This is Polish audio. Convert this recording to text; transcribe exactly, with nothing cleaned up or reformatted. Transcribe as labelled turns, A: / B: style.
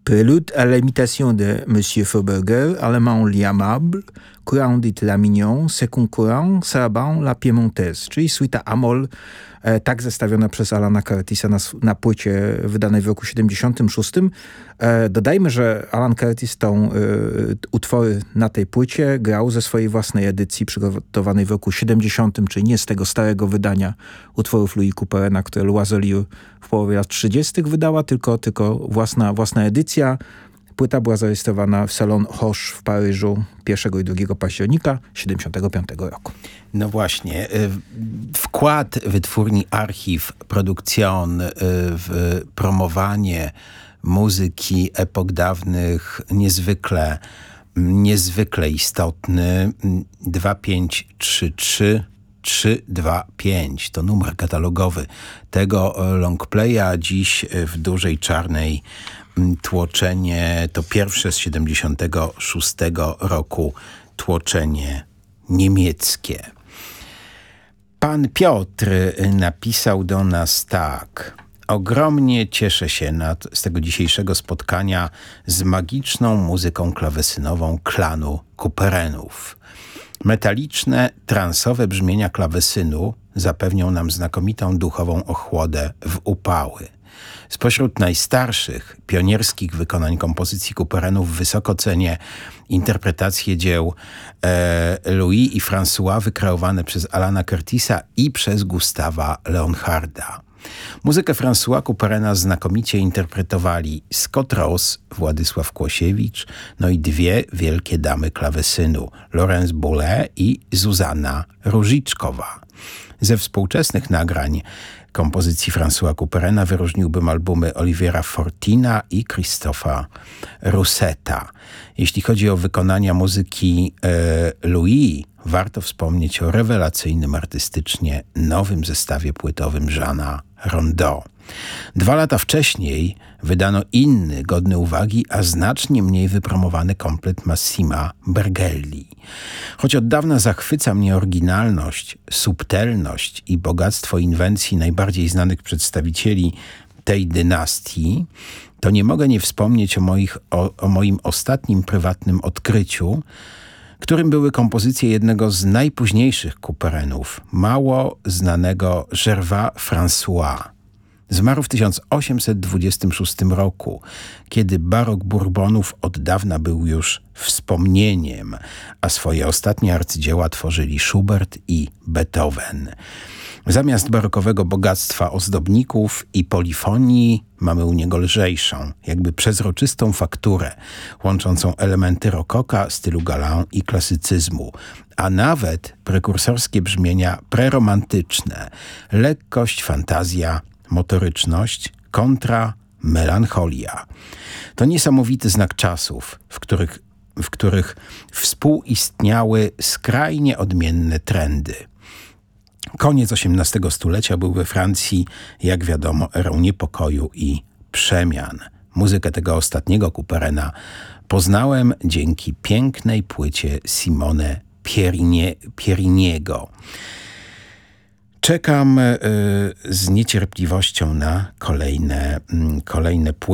A: Prélude à l'imitation de Monsieur Feuberger, allemand liamable, courant dit la mignon, second courant, saraband la piemontaise, czyli suita Amol, e, tak zestawiona przez Alana Curtisa na, na płycie wydanej w roku siedemdziesiątym szóstym. E, dodajmy, że Alan Curtis tą e, utwory na tej płycie grał ze swojej własnej edycji przygotowanej w roku siedemdziesiątym, czyli nie z tego starego wydania utworów Louis Couperena, które Loiselier w połowie lat trzydziestych wydała, tylko, tylko własna, własna edycja. Płyta była zarejestrowana w Salon Roche w Paryżu pierwszego i drugiego października siedemdziesiątego piątego roku.
B: No właśnie. Wkład wytwórni Archiv Produktion w promowanie muzyki epok dawnych niezwykle, niezwykle istotny. dwa pięć trzy trzy trzy dwa pięć to numer katalogowy tego longplaya. Dziś w dużej czarnej tłoczenie, to pierwsze z siedemdziesiątego szóstego roku tłoczenie niemieckie. Pan Piotr napisał do nas tak. Ogromnie cieszę się nad, z tego dzisiejszego spotkania z magiczną muzyką klawesynową klanu Couperenów. Metaliczne, transowe brzmienia klawesynu zapewnią nam znakomitą duchową ochłodę w upały. Spośród najstarszych, pionierskich wykonań kompozycji Couperenów wysoko cenię interpretacje dzieł e, Louis i François wykreowane przez Alana Curtisa i przez Gustawa Leonharda. Muzykę François Couperena znakomicie interpretowali Scott Ross, Władysław Kłosiewicz, no i dwie wielkie damy klawesynu, Laurence Bourlet i Zuzanna Różiczkowa. Ze współczesnych nagrań kompozycji François Couperena wyróżniłbym albumy Oliviera Fortina i Christopha Rousseta. Jeśli chodzi o wykonania muzyki e, Louis, warto wspomnieć o rewelacyjnym artystycznie nowym zestawie płytowym Jeana Rondeau. Dwa lata wcześniej wydano inny, godny uwagi, a znacznie mniej wypromowany komplet Massima Bergelli. Choć od dawna zachwyca mnie oryginalność, subtelność i bogactwo inwencji najbardziej znanych przedstawicieli tej dynastii, to nie mogę nie wspomnieć o, moich, o, o moim ostatnim prywatnym odkryciu, którym były kompozycje jednego z najpóźniejszych Couperenów, mało znanego Gervais François. Zmarł w tysiąc osiemset dwudziestym szóstym roku, kiedy barok Bourbonów od dawna był już wspomnieniem, a swoje ostatnie arcydzieła tworzyli Schubert i Beethoven. Zamiast barokowego bogactwa ozdobników i polifonii mamy u niego lżejszą, jakby przezroczystą fakturę, łączącą elementy rokoka, stylu galant i klasycyzmu, a nawet prekursorskie brzmienia preromantyczne, lekkość, fantazja, motoryczność kontra melancholia. To niesamowity znak czasów, w których, w których współistniały skrajnie odmienne trendy. Koniec osiemnastego stulecia był we Francji, jak wiadomo, erą niepokoju i przemian. Muzykę tego ostatniego Couperena poznałem dzięki pięknej płycie Simone Pierini- Pieriniego. Czekam y, z niecierpliwością na kolejne, y, kolejne płyty.